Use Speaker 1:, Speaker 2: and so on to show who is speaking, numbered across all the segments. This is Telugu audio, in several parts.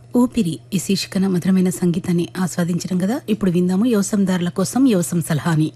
Speaker 1: ఊపిరి ఈ శీర్షికన మధురమైన సంగీతాన్ని ఆస్వాదించడం కదా. ఇప్పుడు విందాము వ్యవసాయదారుల కోసం వ్యవసాయ సలహాని.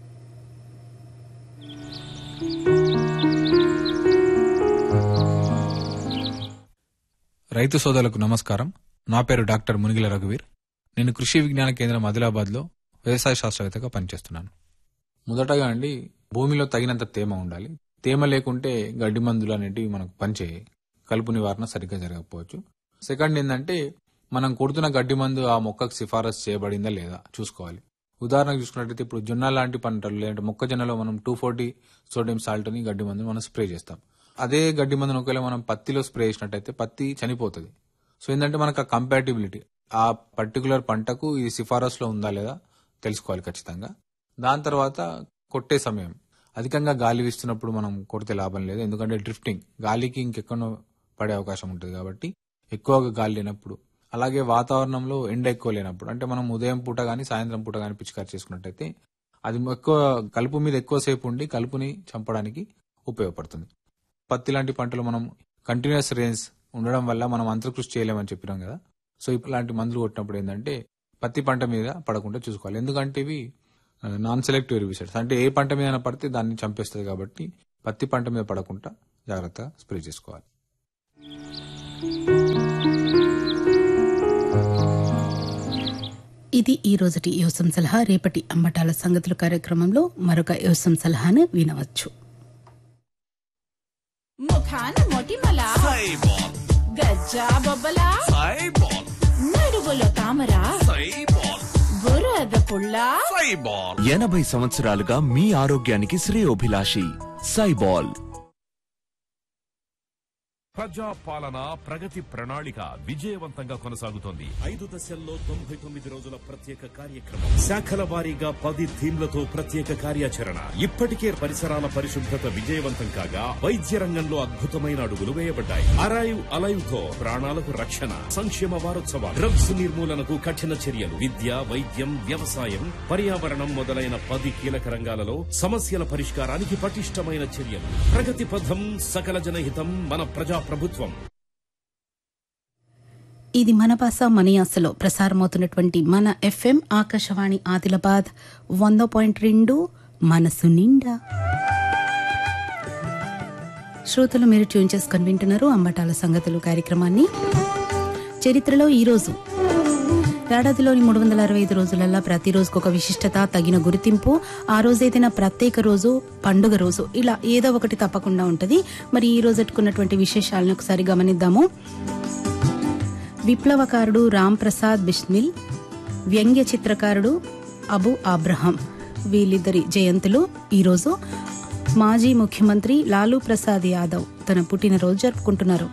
Speaker 2: రైతు సోదరులకు నమస్కారం. నా పేరు డాక్టర్ మునిగిల రఘువీర్. నేను కృషి విజ్ఞాన కేంద్రం ఆదిలాబాద్లో వ్యవసాయ శాస్త్రవేత్తగా పనిచేస్తున్నాను. మొదటగా భూమిలో తగినంత తేమ ఉండాలి. తేమ లేకుంటే గడ్డి మందులు అనేటివి మనకు పనిచేయాయి, కలుపు నివారణ సరిగ్గా జరగకపోవచ్చు. సెకండ్ ఏంటంటే మనం కొడుతున్న గడ్డి మందు ఆ మొక్కకు సిఫారసు చేయబడిందా లేదా చూసుకోవాలి. ఉదాహరణకు చూసుకున్నట్లయితే ఇప్పుడు జొన్న లాంటి పంటలు లేదంటే మొక్కజొన్నలో మనం 240 సోడియం సాల్ట్ ని గడ్డి మందుని మనం స్ప్రే చేస్తాం. అదే గడ్డి మందును ఒకవేళ మనం పత్తిలో స్ప్రే చేసినట్టయితే పత్తి చనిపోతుంది. సో ఏంటంటే మనకు ఆ కంపాటిబిలిటీ ఆ పర్టికులర్ పంటకు ఇది సిఫారసులో ఉందా లేదా తెలుసుకోవాలి ఖచ్చితంగా. దాని తర్వాత కొట్టే సమయం, అధికంగా గాలి వీస్తున్నప్పుడు మనం కొడితే లాభం లేదు, ఎందుకంటే డ్రిఫ్టింగ్ గాలికి ఇంకెక్కడో పడే అవకాశం ఉంటుంది కాబట్టి ఎక్కువగా గాలి లేనప్పుడు, అలాగే వాతావరణంలో ఎండ ఎక్కువ లేనప్పుడు, అంటే మనం ఉదయం పూట గానీ సాయంత్రం పూట గానీ పిచికారి చేసుకున్నట్టయితే అది ఎక్కువ కలుపు మీద ఎక్కువసేపు ఉండి కలుపుని చంపడానికి ఉపయోగపడుతుంది. పత్తి లాంటి పంటలు మనం కంటిన్యూస్ రేంజ్ ఉండడం వల్ల మనం అంతర్కృషి చేయలేమని చెప్పినాం కదా. సో ఇలాంటి మందులు కొట్టినప్పుడు ఏంటంటే పత్తి పంట మీద పడకుండా చూసుకోవాలి, ఎందుకంటే ఇవి నాన్ సెలెక్టివ్ హెర్బిసైడ్స్, అంటే ఏ పంట మీద పడితే దాన్ని చంపేస్తుంది కాబట్టి పత్తి పంట మీద పడకుండా జాగ్రత్తగా స్ప్రే చేసుకోవాలి.
Speaker 1: ఇది ఈ రోజుటి వ్యవసాయ సలహా. రేపటి అంబటాల సంగతుల కార్యక్రమంలో మరొక వ్యవసాయ సలహాను వినవచ్చు.
Speaker 3: ముఖాన మొటిమల సైబాల్, గజ్జా బొబ్బల సైబాల్, నడువులో తామర సైబాల్, బురద పుల్ల సైబాల్.
Speaker 4: 80 సంవత్సరాలుగా మీ ఆరోగ్యానికి శ్రేయోభిలాషి సైబాల్.
Speaker 5: ప్రజా పాలన ప్రగతి ప్రణాళిక విజయవంతంగా కొనసాగుతోంది. 5 దశల్లో 99 రోజుల ప్రత్యేక కార్యక్రమం, శాఖల వారీగా 10 థీమ్లతో ప్రత్యేక కార్యాచరణ. ఇప్పటికే పరిసరాల పరిశుభ్రత విజయవంతం కాగా వైద్య రంగంలో అద్భుతమైన అడుగులు వేయబడ్డాయి. అరైవ్ అలైవ్ తో ప్రాణాలకు రక్షణ. సంక్షేమ వారోత్సవాలు, డ్రగ్స్ నిర్మూలనకు కఠిన చర్యలు, విద్య, వైద్యం, వ్యవసాయం, పర్యావరణం మొదలైన 10 కీలక రంగాలలో సమస్యల పరిష్కారానికి పటిష్టమైన చర్యలు. ప్రగతి పథం, సకల జనహితం, మన ప్రజా ప్రభుత్వం.
Speaker 1: ఇది మన భాష మన యాసలో ప్రసారమవుతున్నటువంటి మన FM ఆకాశవాణి ఆదిలాబాద్ 100.2 మనసు నిండా. శ్రోతలు మీరు ట్యూన్ చేసుకొని వింటున్నారు అంబటాల సంగతులు కార్యక్రమాన్ని. చరిత్రలో ఈరోజు ఏడాదిలోని 365 రోజులల్లా ప్రతిరోజుకు ఒక విశిష్టత, తగిన గుర్తింపు, ఆ రోజు ఏదైనా ప్రత్యేక రోజు, పండుగ రోజు, ఇలా ఏదో ఒకటి తప్పకుండా ఉంటుంది. మరి ఈ రోజు పెట్టుకున్నటువంటి విశేషాలను ఒకసారి గమనిద్దాము. విప్లవకారుడు రామ్ ప్రసాద్ బిస్మిల్, వ్యంగ్య చిత్రకారుడు అబు అబ్రహం, వీళ్ళిద్దరి జయంతులు ఈరోజు. మాజీ ముఖ్యమంత్రి లాలూ ప్రసాద్ యాదవ్ తన పుట్టినరోజు జరుపుకుంటున్నారు.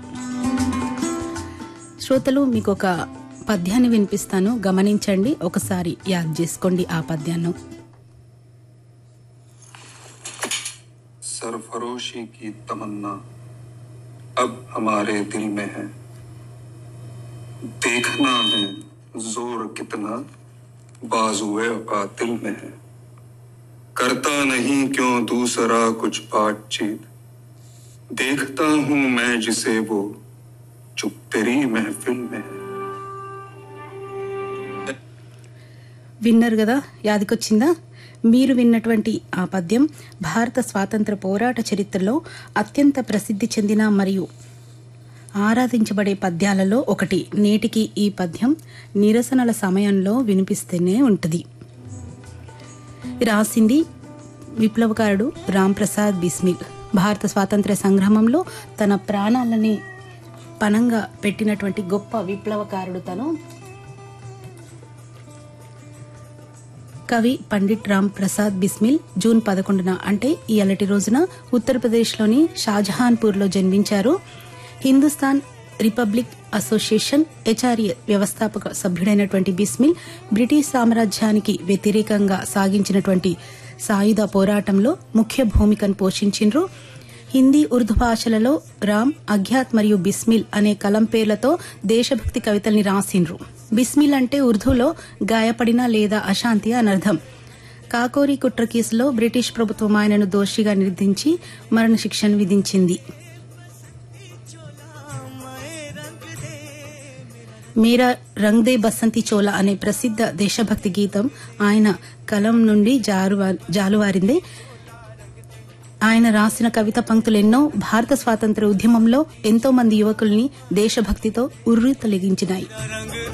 Speaker 1: శ్రోతలు మీకు ఒక పద్యాన్ని వినిపిస్తాను, గమనించండి, ఒకసారి యాద్ చేసుకోండి ఆ పద్యాన్ని.
Speaker 6: सरफरोशी की तमन्ना अब हमारे दिल में है, देखना है जोर कितना बाजुए कातिल में है, करता नहीं क्यों दूसरा कुछ बातचीत, देखता हूं मैं जिसे वो चुप तेरी महफिल में है.
Speaker 1: విన్నారు కదా, యాదికొచ్చిందా? మీరు విన్నటువంటి ఆ పద్యం భారత స్వాతంత్ర పోరాట చరిత్రలో అత్యంత ప్రసిద్ధి చెందిన మరియు ఆరాధించబడే పద్యాలలో ఒకటి. నేటికి ఈ పద్యం నిరసనల సమయంలో వినిపిస్తూనే ఉంటుంది. రాసింది విప్లవకారుడు రామ్ ప్రసాద్ బిస్మిల్. భారత స్వాతంత్ర సంగ్రామంలో తన ప్రాణాలని పణంగా పెట్టినటువంటి గొప్ప విప్లవకారుడు తను. కవి పండిట్ రామ్ ప్రసాద్ బిస్మిల్ జూన్ 11న అంటే ఇయాలటి రోజున ఉత్తరప్రదేశ్లోని షాజహాన్పూర్లో జన్మించారు. హిందుస్థాన్ రిపబ్లిక్ అసోసియేషన్ HRA వ్యవస్థాపక సభ్యుడైనటువంటి బిస్మిల్ బ్రిటిష్ సామ్రాజ్యానికి వ్యతిరేకంగా సాగించినటువంటి సాయుధ పోరాటంలో ముఖ్య భూమికను పోషించిండ్రు. హిందీ, ఉర్దూ భాషలలో రామ్, అజ్ఞాత్ మరియు బిస్మిల్ అనే కలం పేర్లతో దేశభక్తి కవితల్ని రాసిండ్రు. బిస్మిల్ అంటే ఉర్దూలో గాయపడిన లేదా అశాంతి అని అర్థం. కాకోరీ కుట్ర కేసులో బ్రిటిష్ ప్రభుత్వం ఆయనను దోషిగా నిర్ధారించి మరణశిక్షను విధించింది. మేరా రంగ్ దే బసంతి చోలా అనే ప్రసిద్ధ దేశభక్తి గీతం ఆయన కలం నుండి జాలువారింది. ఆయన రాసిన కవిత పంక్తులెన్నో భారత స్వాతంత్ర్య ఉద్యమంలో ఎంతో మంది యువకుల్ని దేశభక్తితో ఉర్రూతలెగించినాయి.